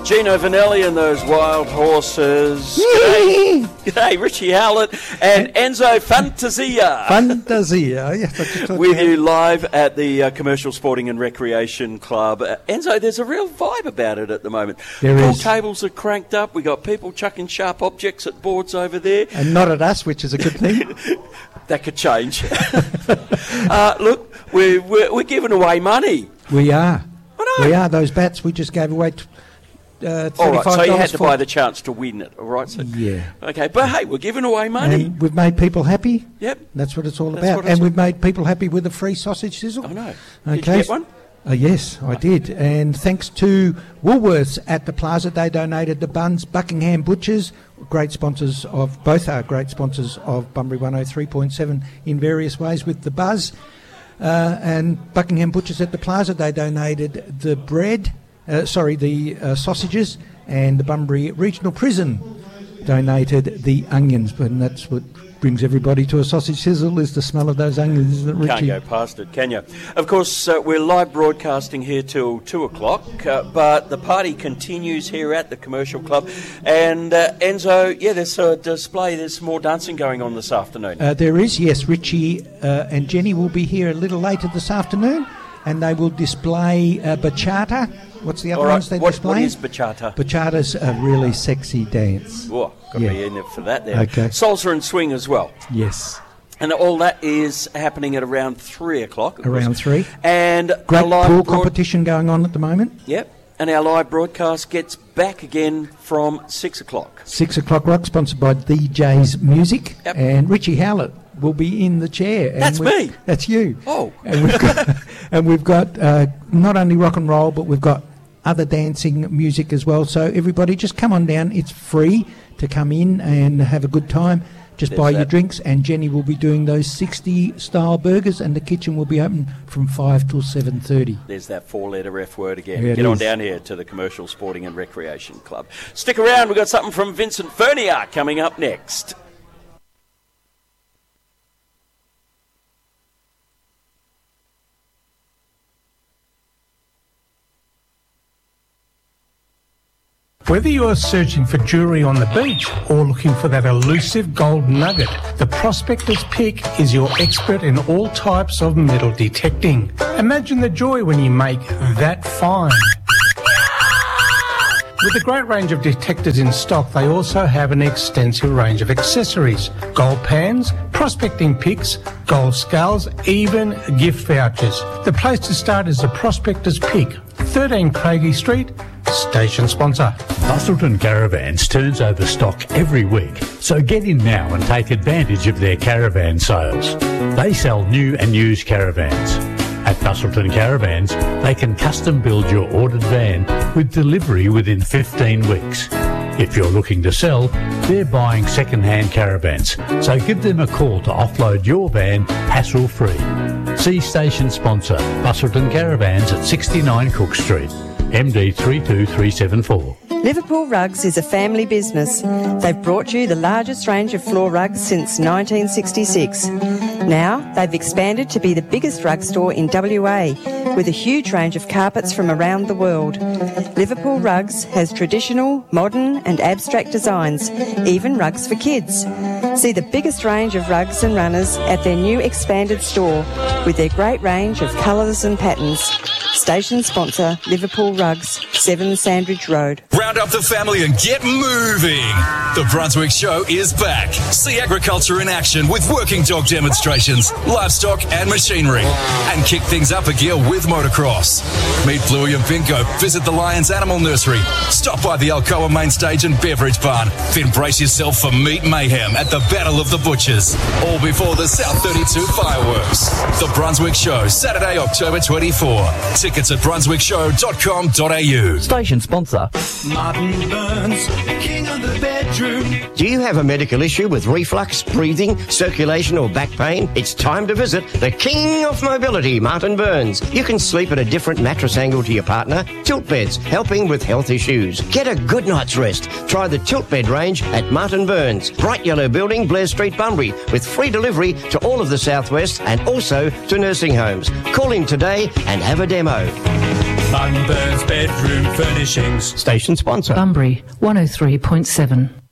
Gino Vanelli and those wild horses. G'day, Richie Howlett and Enzo Fantasia. Yes, with you live at the Commercial Sporting and Recreation Club. Enzo, there's a real vibe about it at the moment. There Pool is. tables are cranked up. We got people chucking sharp objects at boards over there. And not at us, which is a good thing. That could change. Look, we're giving away money. We are. I know. We are. Those bats we just gave away $35. All right, so you had to buy the chance to win it, all right? So, Yeah. Okay, but hey, we're giving away money. And we've made people happy. Yep. That's what it's all That's about. what it's And all- we've made people happy with a free sausage sizzle. I know. Okay. Did you get one? Yes, I did. And thanks to Woolworths at the Plaza, they donated the buns. Buckingham Butchers, great sponsors of, both are great sponsors of Bunbury 103.7 in various ways with the buzz. And Buckingham Butchers at the Plaza, they donated the sausages, and the Bunbury Regional Prison donated the onions. And that's what brings everybody to a sausage sizzle, is the smell of those onions, isn't it, Richie? Can't go past it, can you? Of course, we're live broadcasting here till 2 o'clock, but the party continues here at the Commercial Club. And Enzo, yeah, there's a display, there's more dancing going on this afternoon. There is, yes. Richie and Jenny will be here a little later this afternoon, and they will display bachata. What's the other All right, ones they what display? is bachata? Bachata's a really sexy dance. Oh, got to Yeah. be in there for that there. Okay. Salsa and swing as well. Yes. And all that is happening at around 3 o'clock. of Around course. 3. And Great our live pool competition going on at the moment. Yep. And our live broadcast gets back again from 6 o'clock. 6 o'clock rock, sponsored by DJ's Music. Yep. And Richie Howlett will be in the chair. And That's me. That's you. Oh. And we've got not only rock and roll, but we've got other dancing music as well. So everybody, just come on down. It's free to come in and have a good time. Just There's buy your that. drinks, and Jenny will be doing those 60-style burgers, and the kitchen will be open from 5 till 7:30. There's that 4-letter F word again. Yeah, it Get on is. down here to the Commercial Sporting and Recreation Club. Stick around. We've got something from Vincent Fernier coming up next. Whether you are searching for jewellery on the beach or looking for that elusive gold nugget, the Prospector's Pick is your expert in all types of metal detecting. Imagine the joy when you make that find. With a great range of detectors in stock, they also have an extensive range of accessories. Gold pans, prospecting picks, gold scales, even gift vouchers. The place to start is the Prospector's Pick, 13 Craigie Street, station sponsor. Busselton Caravans turns over stock every week, so get in now and take advantage of their caravan sales. They sell new and used caravans. At Busselton Caravans, they can custom build your ordered van with delivery within 15 weeks. If you're looking to sell, they're buying second-hand caravans, so give them a call to offload your van hassle-free. See station sponsor Busselton Caravans at 69 Cook Street, MD 32374. Liverpool Rugs is a family business. They've brought you the largest range of floor rugs since 1966. Now, they've expanded to be the biggest rug store in WA, with a huge range of carpets from around the world. Liverpool Rugs has traditional, modern and abstract designs, even rugs for kids. See the biggest range of rugs and runners at their new expanded store, with their great range of colours and patterns. Station sponsor, Liverpool Rugs, 7 Sandridge Road. Round up the family and get moving. The Brunswick Show is back. See agriculture in action with working dog demonstrations, livestock and machinery. And kick things up a gear with motocross. Meet Bluey and Bingo, visit the Lions Animal Nursery, stop by the Alcoa Main Stage and Beverage Barn, then brace yourself for meat mayhem at the Battle of the Butchers. All before the South 32 fireworks. The Brunswick Show, Saturday, October 24. Tickets at brunswickshow.com.au. Station sponsor. Martin Burns, king of the bedroom. Do you have a medical issue with reflux, breathing, circulation or back pain? It's time to visit the king of mobility, Martin Burns. You can sleep at a different mattress angle to your partner. Tilt beds, helping with health issues. Get a good night's rest. Try the tilt bed range at Martin Burns. Bright yellow building. Building, Blair Street, Bunbury, with free delivery to all of the southwest and also to nursing homes. Call in today and have a demo. Martin Burns Bedroom Furnishings. Station sponsor. Bunbury 103.7.